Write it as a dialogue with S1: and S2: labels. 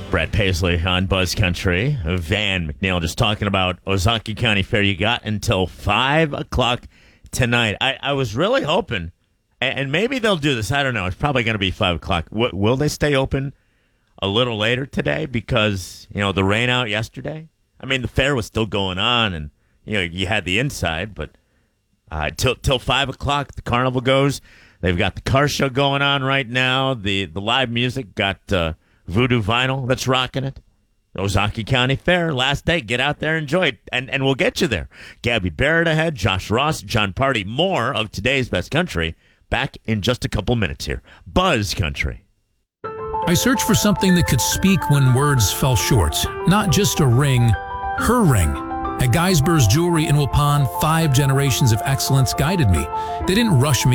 S1: Brad Paisley on Buzz Country. Van McNeil just talking about Ozaukee County Fair. You got until 5 o'clock tonight. I was really hoping, and maybe they'll do this. I don't know. It's probably going to be 5 o'clock. Will they stay open a little later today because, the rain out yesterday? I mean, the fair was still going on, and, you had the inside, but till 5 o'clock, the carnival goes. They've got the car show going on right now. The live music got Voodoo Vinyl that's rocking it. Ozaukee County Fair, last day. Get out there, enjoy it, and we'll get you there. Gabby Barrett ahead, Josh Ross, John Party. More of today's Best Country back in just a couple minutes here. Buzz Country.
S2: I searched for something that could speak when words fell short. Not just a ring, her ring. At Geisber's Jewelry in Waupun, 5 generations of excellence guided me. They didn't rush me